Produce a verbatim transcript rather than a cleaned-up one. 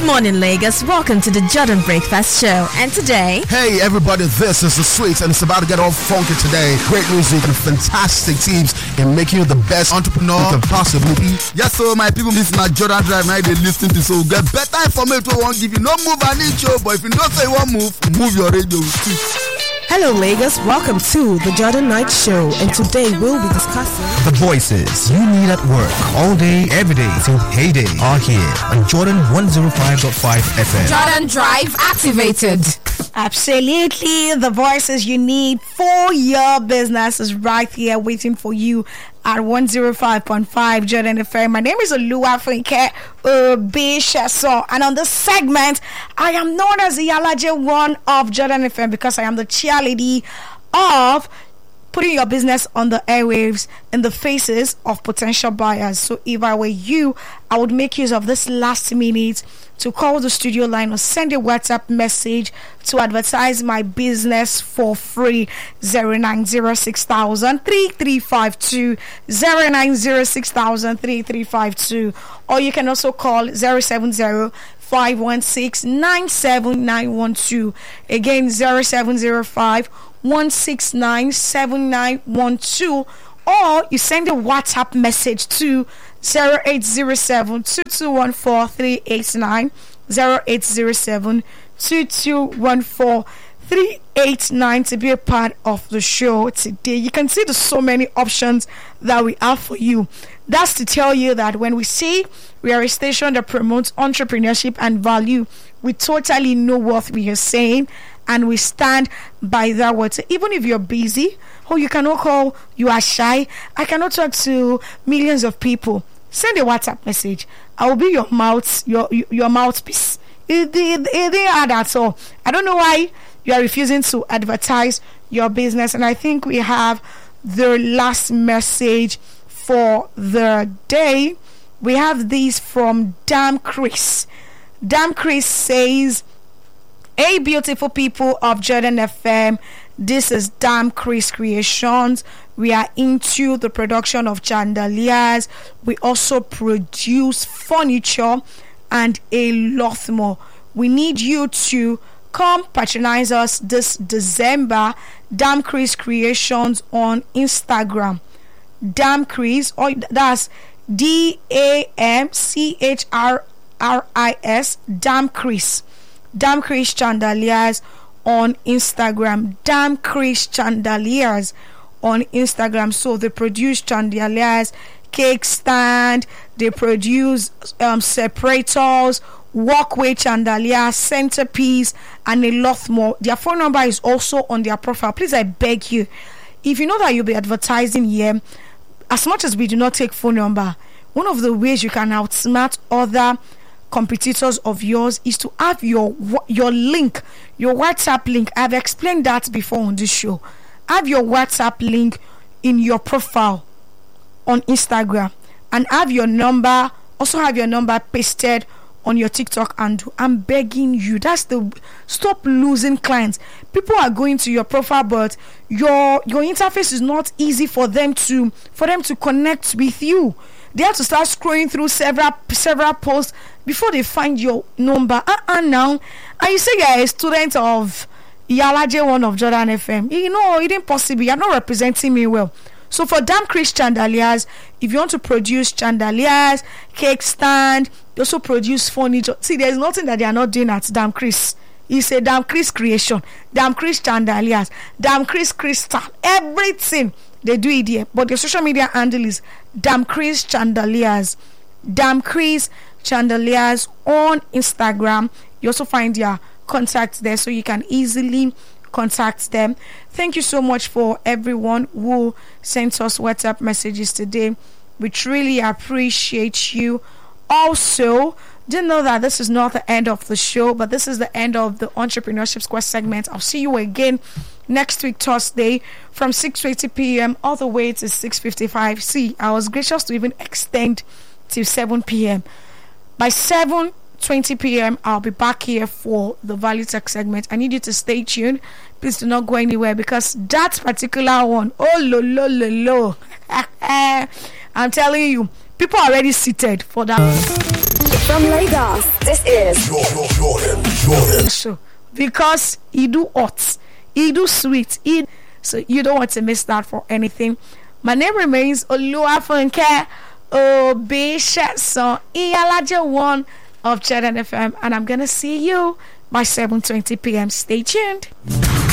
morning, Lagos. Welcome to the Jordan Breakfast Show. And today... Hey, everybody, this is The Sweets, and it's about to get all funky today. Great music and fantastic teams in making you the best entrepreneur you can possibly be. Yes, so my people, this is my Jordan Drive. Now they listen to so get better information. Won't give you no move an inch, but if you don't say one move, move your radio too. Hello, Lagos. Welcome to the Jordan Night Show, and today we'll be discussing the voices you need at work all day, every day till payday are here on Jordan one oh five point five F M. Jordan Drive activated. Absolutely, the voices you need for your business is right here waiting for you at one oh five point five Jordan F M. My name is Oluwafunke Obishaso, and on this segment, I am known as the Yalaje one of Jordan F M because I am the cheerleader of putting your business on the airwaves in the faces of potential buyers. So if I were you, I would make use of this last minute to call the studio line or send a WhatsApp message to advertise my business for free. zero nine zero six thousand three three five two, zero nine zero six thousand three three five two, or you can also call zero seven zero five one six nine seven nine one two. Again, zero seven zero five one six nine seven nine one two, or you send a WhatsApp message to zero eight zero seven two two one four three eight nine, zero eight zero seven two two one four three eight nine to be a part of the show today. You can see there's so many options that we have for you. That's to tell you that when we say we are a station that promotes entrepreneurship and value, we totally know what we are saying, and we stand by that word. So even if you're busy, or you cannot call, you are shy, I cannot talk to millions of people, send a WhatsApp message. I will be your mouth, your your mouthpiece. It, it, it didn't add at all. I don't know why you are refusing to advertise your business. And I think we have the last message for the day. We have these from Dam Chris. Dam Chris says, "Hey, beautiful people of Jordan F M, this is Dam Chris Creations. We are into the production of chandeliers. We also produce furniture and a lot more. We need you to come patronize us this December. Dam Chris Creations on Instagram. Dam Chris, or that's D A M C H R R I S, Dam Chris. Dam Chris Chandeliers on Instagram. Dam Chris Chandeliers on Instagram. So they produce chandeliers, cake stand, they produce um, separators, walkway chandelier, centerpiece, and a lot more. Their phone number is also on their profile. Please, I beg you, if you know that you'll be advertising here, as much as we do not take phone number, one of the ways you can outsmart other competitors of yours is to have your your link, your WhatsApp link. I've explained that before on this show. Have your WhatsApp link in your profile on Instagram, and have your number, also have your number pasted on your TikTok. And I'm begging you, that's the stop losing clients. People are going to your profile, but your your interface is not easy for them to for them to connect with you. They have to start scrolling through several several posts before they find your number. Uh-uh now. And you say you're a student of Yalaje one of Jordan F M. You know, it ain't possible. You're not representing me well. So for Dam Chris Chandeliers, if you want to produce chandeliers, cake stand, they also produce furniture. See, there's nothing that they are not doing at Dam Chris. It's a Dam Chris creation, Dam Chris Chandeliers, Dam Chris Crystal, everything they do it here. But the social media handle is Dam Chris Chandeliers. Dam Chris Chandeliers on Instagram. You also find their contacts there, so you can easily contact them. Thank you so much for everyone who sent us WhatsApp messages today. We truly appreciate you. Also, do know that this is not the end of the show, but this is the end of the Entrepreneurship Square segment. I'll see you again next week, Thursday, from six twenty p.m. all the way to six fifty-five. See, I was gracious to even extend till seven p.m. By seven twenty p.m. I'll be back here for the Value Tech segment. I need you to stay tuned. Please do not go anywhere, because that particular one, oh lo lo lo lo, I'm telling you, people are already seated for that. From Lagos, this is Jordan, Jordan, Jordan. Show because he do hot, he do sweet, he, so you don't want to miss that for anything. My name remains Oluwafunke Obesheson Iyalaje one of Jordan F M, and I'm gonna see you by seven twenty p.m. Stay tuned.